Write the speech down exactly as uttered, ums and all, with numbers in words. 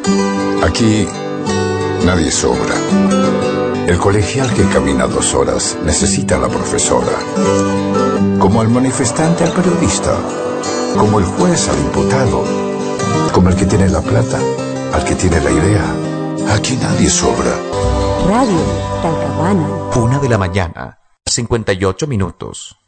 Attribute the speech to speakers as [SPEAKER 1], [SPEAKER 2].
[SPEAKER 1] Aquí nadie sobra. El colegial que camina dos horas necesita a la profesora. Como el manifestante al periodista. Como el juez al imputado. Como el que tiene la plata al que tiene la idea. Aquí nadie sobra.
[SPEAKER 2] Radio Talcahuano.
[SPEAKER 3] Una de la mañana, cincuenta y ocho minutos.